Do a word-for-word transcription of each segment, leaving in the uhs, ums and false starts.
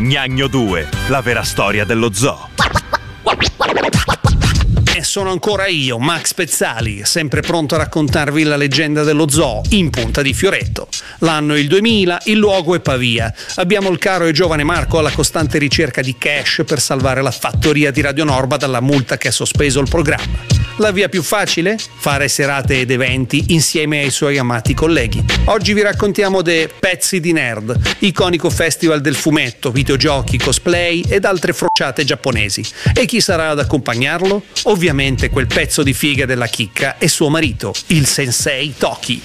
Gnagno due, la vera storia dello zoo. E sono ancora io, Max Pezzali, sempre pronto a raccontarvi la leggenda dello zoo in punta di fioretto. L'anno è il duemila, il luogo è Pavia. Abbiamo il caro e giovane Marco alla costante ricerca di cash per salvare la fattoria di Radio Norba dalla multa che ha sospeso il programma. La via più facile? Fare serate ed eventi insieme ai suoi amati colleghi. Oggi vi raccontiamo de Pezzi di Nerd, iconico festival del fumetto, videogiochi, cosplay ed altre frociate giapponesi. E chi sarà ad accompagnarlo? Ovviamente quel pezzo di figa della chicca e suo marito, il sensei Toki.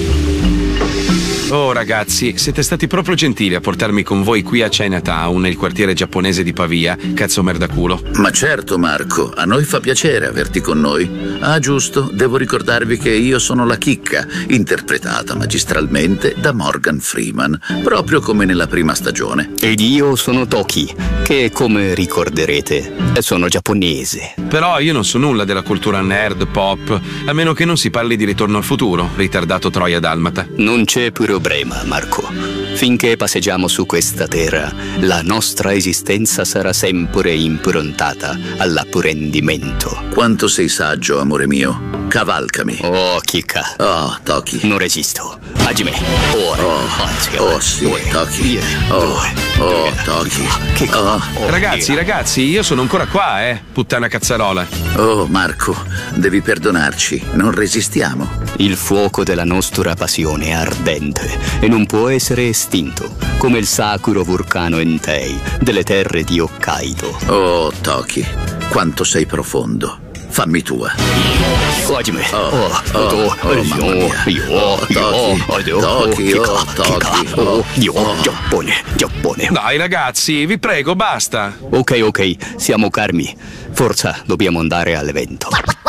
Oh ragazzi, siete stati proprio gentili a portarmi con voi qui a Chinatown, nel quartiere giapponese di Pavia, cazzo merdaculo. Ma certo Marco, a noi fa piacere averti con noi. Ah giusto, devo ricordarvi che io sono la chicca, interpretata magistralmente da Morgan Freeman, proprio come nella prima stagione. Ed io sono Toki, che come ricorderete sono giapponese. Però io non so nulla della cultura nerd, pop, a meno che non si parli di Ritorno al futuro, ritardato Troia Dalmata. Non c'è problema, Marco. Finché passeggiamo su questa terra, la nostra esistenza sarà sempre improntata all'apprendimento. Quanto sei saggio, amore mio. Cavalcami. Oh, chicca. Oh, Toki. Non resisto. Hajime. Ora. Oh, oh sì, Toki. Oh, oh, Toki. Oh. Ragazzi, ragazzi, io sono ancora qua, eh, puttana cazzarola. Oh, Marco, devi perdonarci. Non resistiamo. Il fuoco della nostra passione è ardente e non può essere estinto, come il sacro vulcano Entei delle terre di Hokkaido. Oh, Toki, quanto sei profondo. Fammi tua. Hajime. Oh, oh, oh, oh, mamma mia. Oh, Toki, Toki, oh, Toki. Oh, oh, Giappone, Giappone. Dai ragazzi, vi prego, basta. Ok, ok, siamo calmi. Forza, dobbiamo andare all'evento.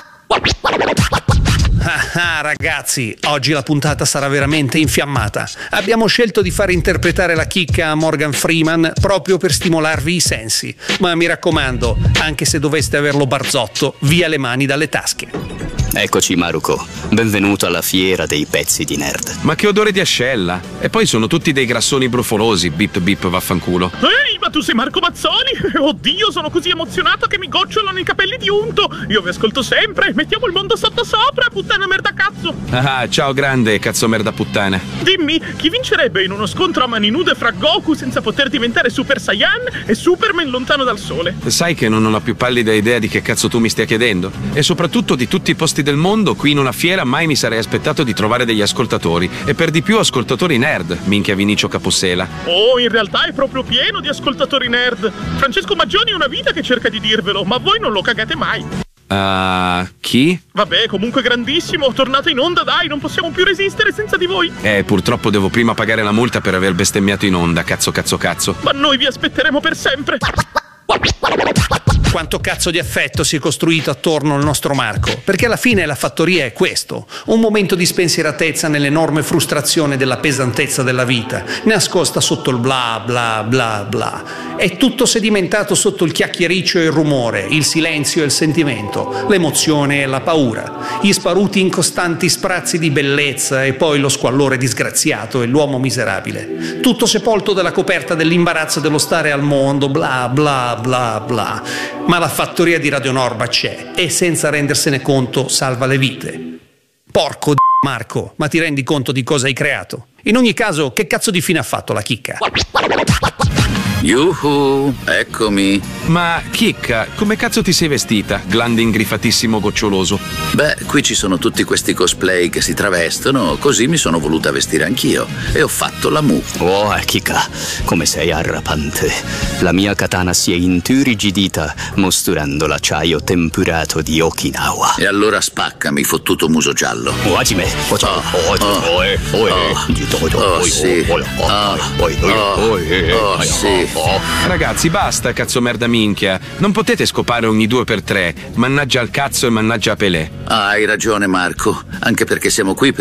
Ah, ah, ragazzi, oggi la puntata sarà veramente infiammata. Abbiamo scelto di far interpretare la chicca a Morgan Freeman proprio per stimolarvi i sensi. Ma mi raccomando, anche se doveste averlo barzotto, via le mani dalle tasche. Eccoci Maruko, benvenuto alla fiera dei pezzi di nerd. Ma che odore di ascella! E poi sono tutti dei grassoni brufolosi, bip bip vaffanculo. Ehi, ma tu sei Marco Mazzoli? Oddio, sono così emozionato che mi gocciolano i capelli di unto. Io vi ascolto sempre, mettiamo il mondo sotto sopra, puttana merda cazzo. Ah, ciao grande, cazzo merda puttana. Dimmi, chi vincerebbe in uno scontro a mani nude fra Goku senza poter diventare Super Saiyan e Superman lontano dal sole? Sai che non ho la più pallida idea di che cazzo tu mi stia chiedendo? E soprattutto di tutti i posti del mondo, qui in una fiera mai mi sarei aspettato di trovare degli ascoltatori, e per di più ascoltatori nerd, minchia Vinicio Capossela. Oh, in realtà è proprio pieno di ascoltatori nerd. Francesco Maggioni è una vita che cerca di dirvelo, ma voi non lo cagate mai. Uh, chi? Vabbè, comunque grandissimo, tornate in onda, dai, non possiamo più resistere senza di voi. Eh, purtroppo devo prima pagare la multa per aver bestemmiato in onda, cazzo cazzo cazzo. Ma noi vi aspetteremo per sempre. Quanto cazzo di affetto si è costruito attorno al nostro Marco, perché alla fine la fattoria è questo, un momento di spensieratezza nell'enorme frustrazione della pesantezza della vita, nascosta sotto il bla bla bla bla. È tutto sedimentato sotto il chiacchiericcio e il rumore, il silenzio e il sentimento, l'emozione e la paura, gli sparuti incostanti sprazzi di bellezza e poi lo squallore disgraziato e l'uomo miserabile. Tutto sepolto dalla coperta dell'imbarazzo dello stare al mondo, bla bla bla bla. Ma la fattoria di Radio Norba c'è e senza rendersene conto salva le vite. Porco d***o Marco, ma ti rendi conto di cosa hai creato? In ogni caso, che cazzo di fine ha fatto la chicca? Yuhu, eccomi. Ma chicca, come cazzo ti sei vestita, glande ingrifatissimo goccioloso? Beh, qui ci sono tutti questi cosplay che si travestono, così mi sono voluta vestire anch'io e ho fatto la mu. Oh, chicca, come sei arrapante. La mia katana si è inturgidita mostrando l'acciaio temperato di Okinawa. E allora spaccami, fottuto muso giallo. Oh, Hajime. Oh, oh, oh, oh, sì. Oh, sì. Ragazzi, basta, cazzo merda minchia. Non potete scopare ogni due per tre. Mannaggia al cazzo e mannaggia a Pelé. Ah, hai ragione, Marco. Anche perché siamo qui per